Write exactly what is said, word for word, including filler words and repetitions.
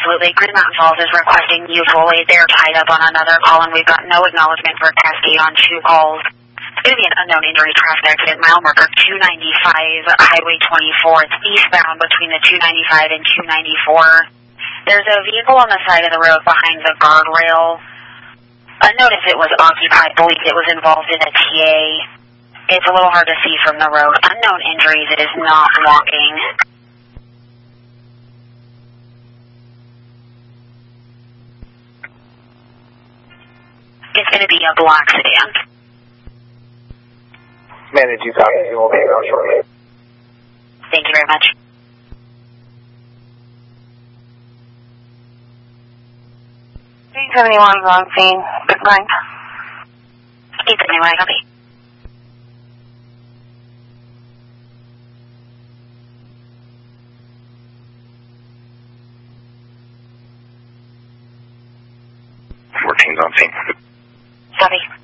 absolutely. Green Mountain Falls is requesting mutual aid. They're tied up on another call, and we've got no acknowledgement for Cascade on two calls. It's going to be an unknown injury traffic accident, mile marker two ninety-five, Highway twenty-four. It's eastbound between the two ninety-five and two ninety-four. There's a vehicle on the side of the road behind the guardrail. Unknown if it was occupied, believed it was involved in a T A. It's a little hard to see from the road. Unknown injuries, it is not walking. It's going to be a black sedan. Manage you copy. You will be around shortly. Thank you very much. eight seventy-one is on scene. Good night. eight seventy-one, copy. fourteen's on scene. Copy.